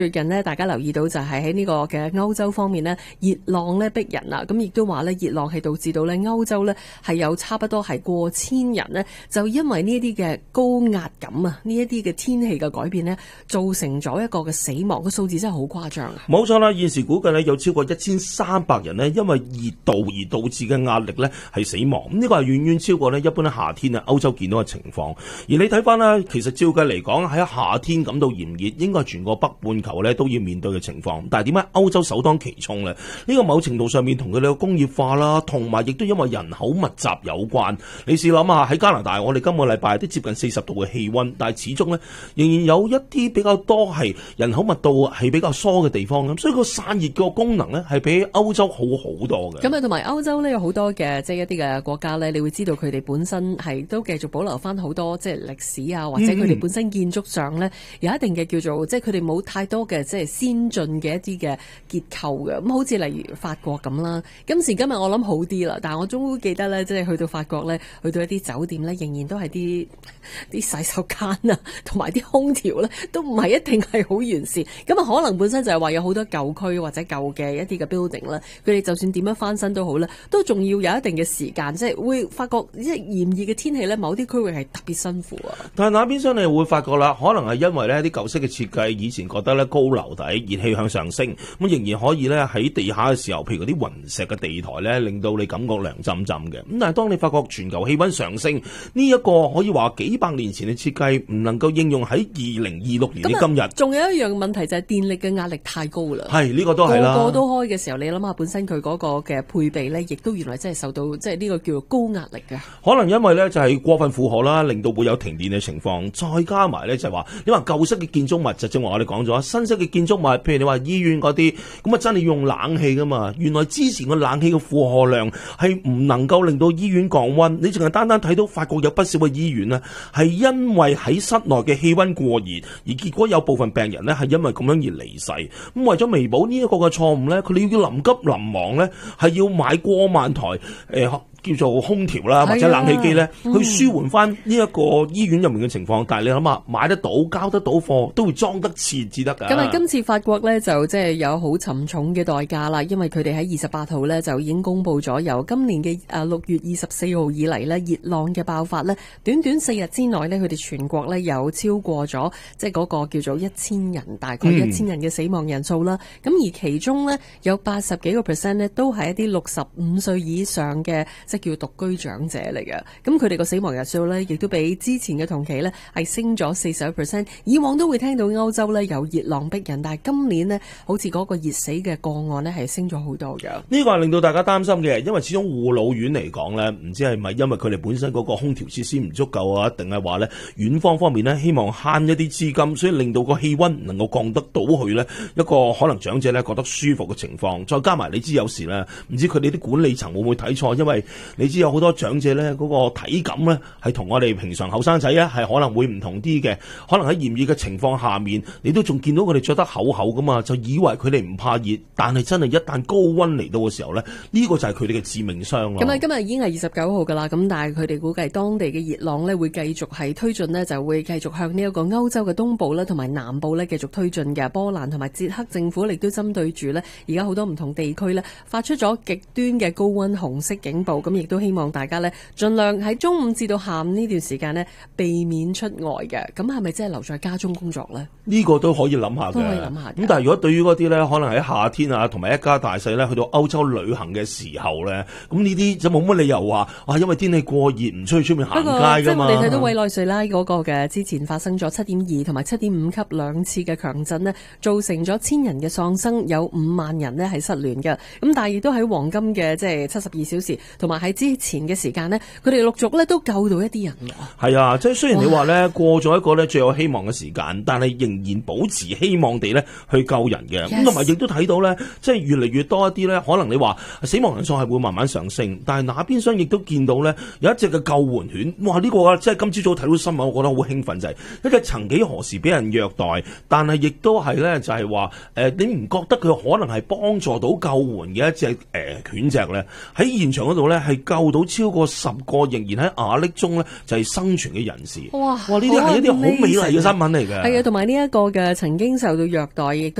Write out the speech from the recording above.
最近呢，大家留意到就係喺呢個嘅歐洲方面呢，熱浪呢逼人啦，咁亦都話呢，熱浪係導致到呢歐洲呢係有差不多係過千人呢，就因為呢一啲嘅高壓感啊，呢一啲嘅天氣嘅改變呢，造成咗一個嘅死亡，個數字真係好誇張啊！ 冇錯啦，現時估計呢有超過1300人呢，因為熱度而導致嘅壓力呢係死亡。咁呢個係遠遠超過呢一般喺夏天啊歐洲見到嘅情況。而你睇翻啦，其實照計嚟講喺夏天感到炎熱，應該係全個北半球咧都要面對嘅情況，但係點解歐洲首當其衝呢？呢個某程度上面同佢哋嘅工業化啦，同埋亦都因為人口密集有關。你試諗下喺加拿大，我哋今個禮拜都接近40度嘅氣溫，但係始終呢仍然有一啲比較多係人口密度係比較疏嘅地方咁，所以個散熱個功能呢係比歐洲好好多嘅。 咁啊，同埋歐洲呢有好多嘅即係一啲嘅國家呢，你會知道佢哋本身係都繼續保留翻好多即係歷史啊，或者佢哋本身建築上呢有一定嘅叫做即係佢哋冇太多嘅即係先進嘅一啲嘅結構嘅，咁好似例如法國咁啦。今時今日我諗好啲啦，但係我終於記得咧，即係去到法國咧，去到一啲酒店咧，仍然都係啲洗手間啊，同埋啲空調咧，都唔係一定係好完善。咁啊，可能本身就係話有好多舊區或者舊嘅一啲嘅 building 啦，佢哋就算點樣翻新都好咧，都仲要有一定嘅時間，即係會發覺即係炎熱嘅天氣咧，某啲區域係特別辛苦啊。 但係那邊廂你會發覺啦，可能係因為呢啲舊式嘅設計，以前覺得咧高樓底熱氣向上升，咁仍然可以咧喺地下嘅時候，譬如嗰啲雲石嘅地台咧，令到你感覺涼浸浸嘅。咁但係當你發覺全球氣溫上升，呢一個可以話幾百年前嘅設計唔能夠應用喺2026年嘅今日。 仲有一樣問題就係電力嘅壓力太高啦。 係呢個都係啦， 個個都開嘅時候，你諗下本身佢嗰個嘅配備咧，亦都原來真係受到即係呢個叫做高壓力嘅。 可能因為咧就係過分負荷啦，令到會有停電嘅情況。再加埋咧就係話，你話舊式嘅建築物就正話我哋講咗，新式嘅建築物，譬如你話醫院嗰啲，咁啊真係要用冷氣噶嘛。原來之前個冷氣嘅負荷量係唔能夠令到醫院降溫，你淨係單單睇到法國有不少嘅醫院呢，係因為喺室內嘅氣溫過熱，而結果有部分病人呢係因為咁樣而離世。咁為咗彌補呢一個嘅錯誤呢，佢哋要臨急臨忙呢，係要買過萬台叫做空調啦，或者冷氣機咧，去舒緩翻呢一個醫院入面嘅情況。但係你諗下，買得到、交得到貨，都會裝得切至得㗎。 咁啊，今次法國咧就即係有好沉重嘅代價啦，因為佢哋喺28號咧就已經公布咗，由今年嘅6月24號以嚟咧熱浪嘅爆發咧，短短4日之內咧，佢哋全國咧有超過咗即係嗰個叫做1000人，大概1000人嘅死亡人數啦。咁而其中咧有80幾個% 咧都係一啲65歲以上嘅。即係叫獨居長者嚟嘅，咁佢哋個死亡人數呢，亦都比之前嘅同期呢係升咗41%。以往都會聽到歐洲呢有熱浪逼人，但係今年呢，好似嗰個熱死嘅個案呢係升咗好多嘅。 呢個係令到大家擔心嘅，因為始終護老院嚟講呢，唔知係咪因為佢哋本身嗰個空調設施唔足夠啊，定係話呢院方方面呢希望慳一啲資金，所以令到個氣溫能夠降得到去呢一個可能長者呢覺得舒服嘅情況。再加埋你知有時呢，唔知佢哋啲管理層會唔會睇錯，因為你知有好多長者咧，嗰個體感咧係同我哋平常後生仔咧係可能會唔同啲嘅。可能喺炎熱嘅情況下面，你都仲見到佢哋着得厚厚噶嘛，就以為佢哋唔怕熱，但係真係一旦高溫嚟到嘅時候咧，呢個就係佢哋嘅致命傷咯。 咁啊，今日已經係29號噶啦，咁但係佢哋估計當地嘅熱浪咧會繼續係推進咧，就會繼續向呢一個歐洲嘅東部咧同埋南部咧繼續推進嘅。波蘭同埋捷克政府亦都針對住咧而家好多唔同地區咧發出咗極端嘅高溫紅色警報，咁亦都希望大家呢盡量喺中午至到下午呢段時間呢避免出外嘅。咁係咪真係留在家中工作呢？ 呢個都可以諗下嘅。咁但係如果對於嗰啲呢，可能喺夏天啊，同埋一家大細呢去到歐洲旅行嘅時候呢，咁呢啲就冇乜理由話因為天氣過熱唔出去出面行街㗎嘛。即係我哋睇到委內瑞拉嗰個嘅之前發生咗7.2同埋7.5級兩次嘅強震呢，造成咗1000人嘅喪生，有5萬人呢係失聯嘅。咁但係亦都喺黃金嘅即係72小時同埋喺之前嘅時間呢，佢哋陸續咧都救到一啲人㗎。 係啊，即係雖然你話咧過咗一個咧最有希望嘅時間，但係仍然保持希望地咧去救人嘅。咁同埋亦都睇到咧，即係越嚟越多一啲咧，可能你話死亡人數係會慢慢上升，但係那邊廂亦都見到咧有一隻嘅救援犬。哇！呢個即係今朝早睇到新聞，我覺得好興奮，就係一隻曾幾何時俾人虐待，但係亦都係咧就係話你唔覺得佢可能係幫助到救援嘅一隻犬隻咧喺現場嗰度咧係係救到超過10個仍然喺瓦礫中咧就係生存嘅人士。 哇！ 呢啲係一啲好美麗嘅新聞嚟嘅。 係啊，同埋呢一個嘅曾經受到虐待，亦